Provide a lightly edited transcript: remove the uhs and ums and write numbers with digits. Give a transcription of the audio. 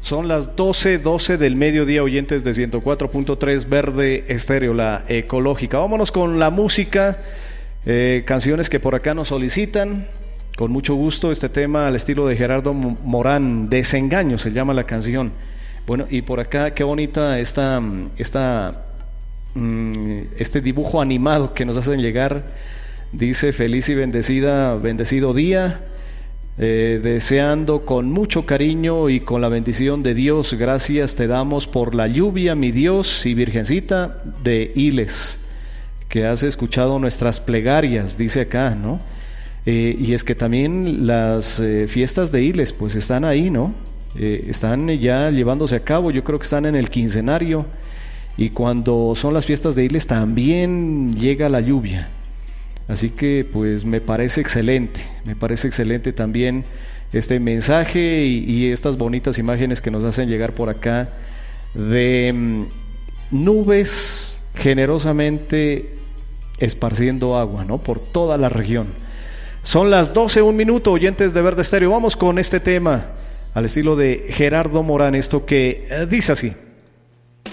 Son las 12:12 del mediodía, oyentes de 104.3 Verde Estéreo, la ecológica. Vámonos con la música, canciones que por acá nos solicitan. Con mucho gusto, este tema al estilo de Gerardo Morán, Desengaño se llama la canción. Bueno, y por acá, qué bonita este dibujo animado que nos hacen llegar. Dice: feliz y bendecido día. Deseando con mucho cariño y con la bendición de Dios, gracias te damos por la lluvia, mi Dios y Virgencita de Iles, que has escuchado nuestras plegarias, dice acá, ¿no? Y es que también las fiestas de Iles pues están ahí, ¿no? Están ya llevándose a cabo, yo creo que están en el quincenario, y cuando son las fiestas de Iles también llega la lluvia. Así que pues me parece excelente también este mensaje y estas bonitas imágenes que nos hacen llegar por acá de nubes generosamente esparciendo agua, ¿no? Por toda la región. Son las 12:01, oyentes de Verde Estéreo. Vamos con este tema al estilo de Gerardo Morán, esto que dice así.